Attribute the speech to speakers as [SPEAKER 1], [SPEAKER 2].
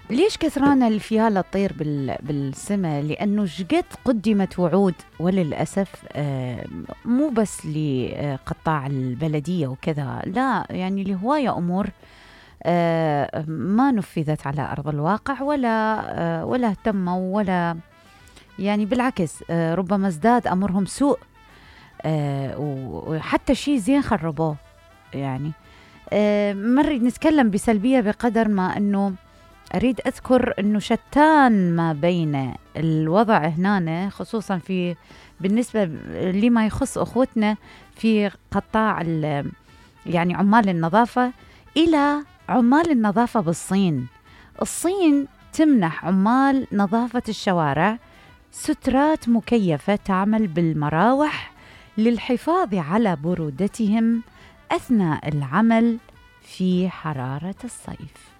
[SPEAKER 1] ليش كثرانة الفيالة تطير بالسماء؟ لأنه شقد قدمت وعود، وللأسف مو بس لقطاع البلدية وكذا، لا يعني لهواية أمور ما نفذت على أرض الواقع، ولا اهتموا، ولا يعني بالعكس ربما ازداد أمرهم سوء، وحتى شيء زين خربوه يعني. ما نريد نتكلم بسلبية بقدر ما أنه أريد أذكر أنه شتان ما بين الوضع هنا، خصوصا بالنسبة لما يخص أخوتنا في قطاع يعني عمال النظافة، إلى عمال النظافة بالصين. الصين تمنح عمال نظافة الشوارع سترات مكيفة تعمل بالمراوح للحفاظ على برودتهم أثناء العمل في حرارة الصيف.